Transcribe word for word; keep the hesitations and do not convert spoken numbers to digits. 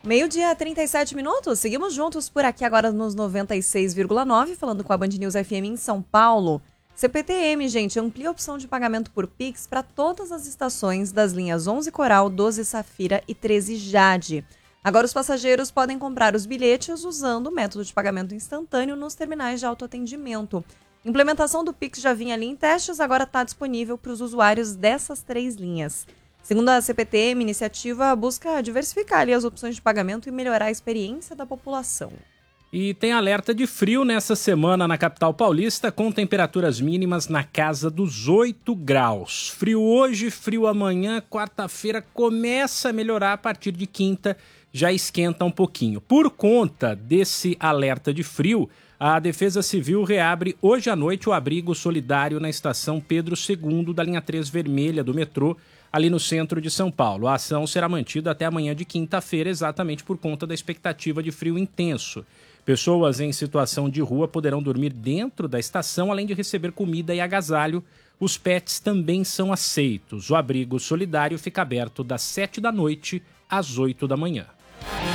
Meio-dia, trinta e sete minutos. Seguimos juntos por aqui agora nos noventa e seis vírgula nove, falando com a Band News F M em São Paulo. C P T M, gente, amplia a opção de pagamento por Pix para todas as estações das linhas onze Coral, doze Safira e treze Jade. Agora os passageiros podem comprar os bilhetes usando o método de pagamento instantâneo nos terminais de autoatendimento. Implementação do Pix já vinha ali em testes, agora está disponível para os usuários dessas três linhas. Segundo a C P T M, a iniciativa busca diversificar ali as opções de pagamento e melhorar a experiência da população. E tem alerta de frio nessa semana na capital paulista, com temperaturas mínimas na casa dos oito graus. Frio hoje, frio amanhã, quarta-feira começa a melhorar, a partir de quinta já esquenta um pouquinho. Por conta desse alerta de frio, a Defesa Civil reabre hoje à noite o abrigo solidário na estação Pedro segundo da linha três vermelha do metrô, ali no centro de São Paulo. A ação será mantida até amanhã de quinta-feira, exatamente por conta da expectativa de frio intenso. Pessoas em situação de rua poderão dormir dentro da estação, além de receber comida e agasalho. Os pets também são aceitos. O abrigo solidário fica aberto das sete da noite às oito da manhã.